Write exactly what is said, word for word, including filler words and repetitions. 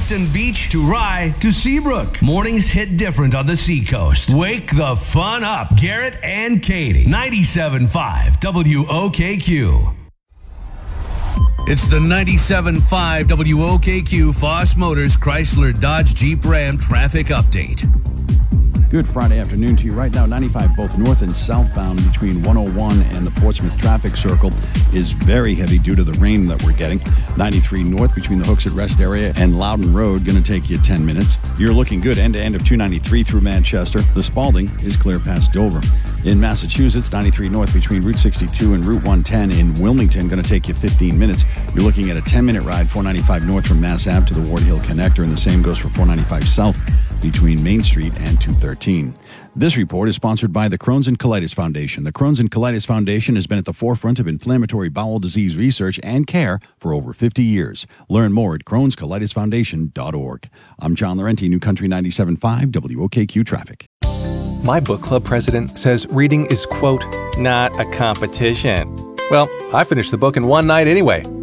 Clifton Beach to Rye to Seabrook. Mornings hit different on the seacoast. Wake the fun up. Garrett and Katie. ninety-seven point five W O K Q. It's the ninety-seven point five W O K Q Foss Motors Chrysler Dodge Jeep Ram traffic update. Good Friday afternoon to you. Right now, ninety-five both north and southbound between one oh one and the Portsmouth traffic circle is very heavy due to the rain that we're getting. ninety-three north between the Hooksett Rest area and Loudon Road, going to take you ten minutes. You're looking good end to end of two ninety-three through Manchester. The Spalding is clear past Dover. In Massachusetts, ninety-three north between Route sixty-two and Route one ten in Wilmington, going to take you fifteen minutes. You're looking at a ten minute ride, four ninety-five north from Mass Ave to the Ward Hill Connector, and the same goes for four ninety-five south between Main Street and two thirteen. This report is sponsored by the Crohn's and Colitis Foundation. The Crohn's and Colitis Foundation has been at the forefront of inflammatory bowel disease research and care for over fifty years. Learn more at crohns colitis foundation dot org. I'm John Laurenti, New Country ninety-seven point five W O K Q Traffic. My book club president says reading is, quote, not a competition. Well, I finished the book in one night anyway.